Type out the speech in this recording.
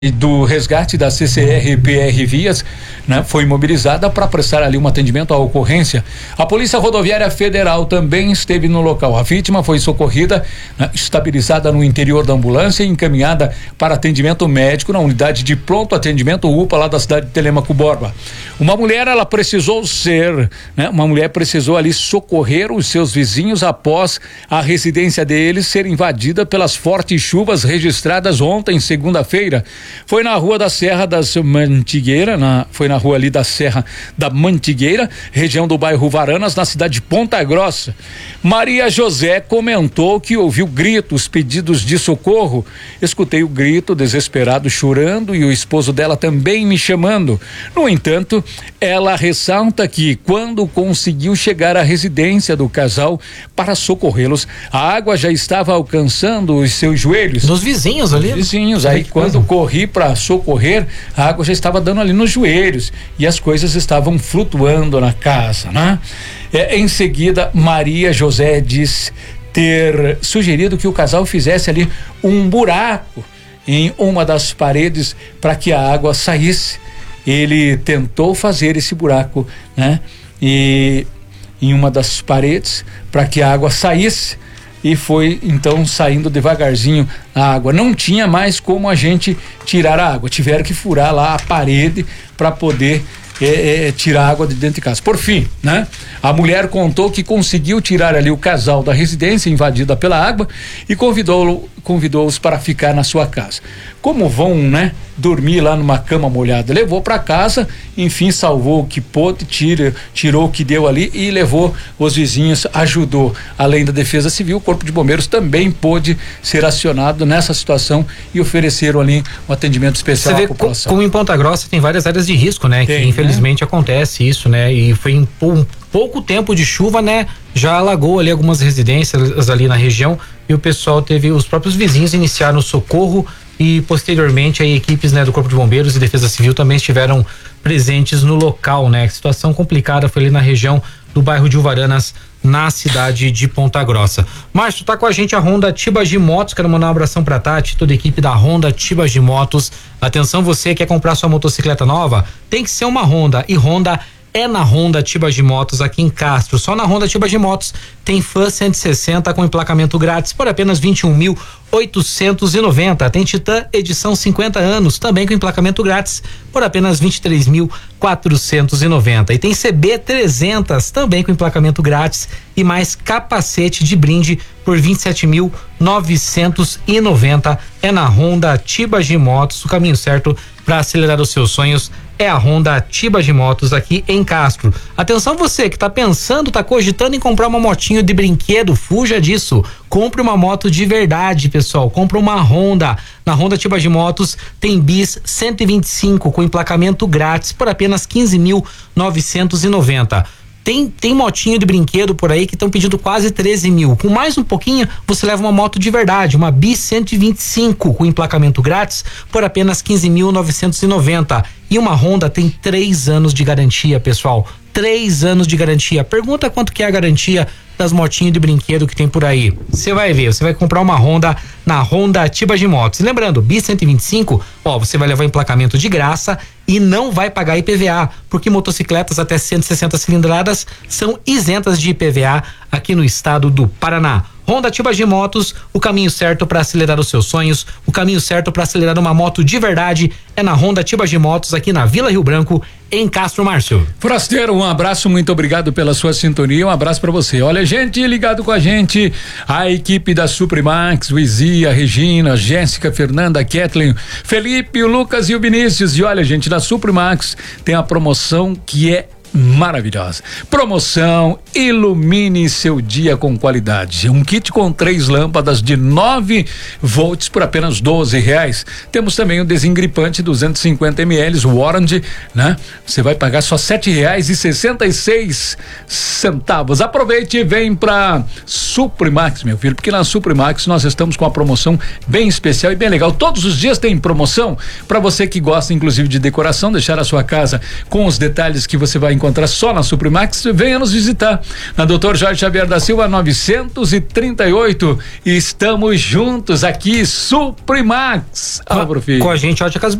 do resgate da CCR-PR Vias, né, foi mobilizada para prestar ali um atendimento à ocorrência. A Polícia Rodoviária Federal também esteve no local. A vítima foi socorrida, né, estabilizada no interior da ambulância e encaminhada para atendimento médico na unidade de pronto atendimento UPA lá da cidade de Telêmaco Borba. Uma mulher precisou ali socorrer os seus vizinhos após a residência deles ser invadida pelas fortes chuvas registradas ontem, segunda-feira. Foi na rua da Serra das Mantigueira, foi na rua ali da Serra da Mantigueira, região do bairro Varanas, na cidade de Ponta Grossa. Maria José comentou que ouviu gritos, pedidos de socorro. Escutei o grito, desesperado, chorando, e o esposo dela também me chamando. No entanto, ela ressalta que quando conseguiu chegar à residência do casal para socorrê-los, a água já estava alcançando os seus joelhos. Nos vizinhos ali? Vizinhos. Aí quando corri para socorrer, a água já estava dando ali nos joelhos e as coisas estavam flutuando na casa, né? Em seguida, Maria José diz ter sugerido que o casal fizesse ali um buraco em uma das paredes para que a água saísse. Ele tentou fazer esse buraco, né? E em uma das paredes para que a água saísse. E foi então saindo devagarzinho a água. Não tinha mais como a gente tirar a água. Tiveram que furar lá a parede para poder tirar a água de dentro de casa. Por fim, né? A mulher contou que conseguiu tirar ali o casal da residência invadida pela água e convidou-os para ficar na sua casa. Como vão, né, dormir lá numa cama molhada? Levou para casa, enfim, salvou o que pôde, tirou o que deu ali e levou os vizinhos, ajudou. Além da Defesa Civil, o Corpo de Bombeiros também pôde ser acionado nessa situação e ofereceram ali um atendimento especial à população. Como em Ponta Grossa tem várias áreas de risco, né? Que infelizmente acontece isso, né? E foi em pouco tempo de chuva, né? Já alagou ali algumas residências ali na região e o pessoal os próprios vizinhos iniciaram o socorro e posteriormente aí equipes, né, do Corpo de Bombeiros e Defesa Civil também estiveram presentes no local, né? Situação complicada foi ali na região do bairro de Uvaranas, na cidade de Ponta Grossa. Márcio, tá com a gente a Honda Tibagi Motos, quero mandar um abração pra Tati, toda a equipe da Honda Tibagi Motos. Atenção, você quer comprar sua motocicleta nova? Tem que ser uma Honda, e Honda é na Honda Tibagi Motos aqui em Castro. Só na Honda Tibagi Motos tem Fan 160 com emplacamento grátis por apenas 21.890. Tem Titan edição 50 anos também com emplacamento grátis por apenas 23.490. E tem CB 300 também com emplacamento grátis e mais capacete de brinde por 27.990. É na Honda Tibagi Motos, o caminho certo para acelerar os seus sonhos é a Honda Tibagi Motos aqui em Castro. Atenção, você que tá cogitando em comprar uma motinho de brinquedo, fuja disso. Compre uma moto de verdade, pessoal. Compre uma Honda. Na Honda Tibagi Motos tem Bis 125 com emplacamento grátis por apenas 15.990. Tem motinho de brinquedo por aí que estão pedindo quase 13 mil. Com mais um pouquinho, você leva uma moto de verdade, uma Bis 125 com emplacamento grátis por apenas 15.990. E uma Honda tem 3 anos de garantia, pessoal. 3 anos de garantia. Pergunta quanto que é a garantia das motinhas de brinquedo que tem por aí. Você vai ver, você vai comprar uma Honda na Honda Tibagi Motos. E lembrando, Bis 125, você vai levar emplacamento de graça e não vai pagar IPVA, porque motocicletas até 160 cilindradas são isentas de IPVA aqui no estado do Paraná. Honda Tibagi Motos, o caminho certo para acelerar os seus sonhos, o caminho certo para acelerar uma moto de verdade é na Honda Tibagi Motos aqui na Vila Rio Branco, em Castro. Márcio. Forasteiro, um abraço, muito obrigado pela sua sintonia, um abraço para você. Olha, gente, ligado com a gente, a equipe da Suprimax, o Izzy, a Regina, a Jéssica, Fernanda, a Kathleen, Felipe, o Lucas e o Vinícius. E olha, gente, da Suprimax tem a promoção que é maravilhosa. Promoção Ilumine seu dia com qualidade. Um kit com 3 lâmpadas de 9 volts por apenas R$12. Temos também o desengripante 250 ml, o Orange, né? Você vai pagar só R$7,66. Aproveite e vem pra Suprimax, meu filho, porque na Suprimax nós estamos com uma promoção bem especial e bem legal. Todos os dias tem promoção para você que gosta, inclusive, de decoração, deixar a sua casa com os detalhes que você vai encontrar só na Suprimax, venha nos visitar. Na Dr. Jorge Xavier da Silva 938. Estamos juntos aqui, Suprimax. Álvaro Filho. Com a gente, Óticas